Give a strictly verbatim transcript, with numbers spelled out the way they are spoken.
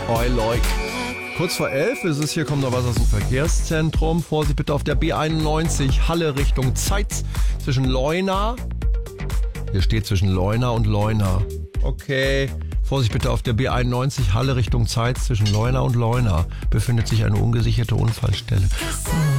I like. Kurz vor elf ist es, hier kommt noch was aus dem Verkehrszentrum. Vorsicht bitte auf der B einundneunzig Halle Richtung Zeitz zwischen Leuna. Hier steht zwischen Leuna und Leuna. Okay. Vorsicht bitte auf der B einundneunzig Halle Richtung Zeitz zwischen Leuna und Leuna befindet sich eine ungesicherte Unfallstelle.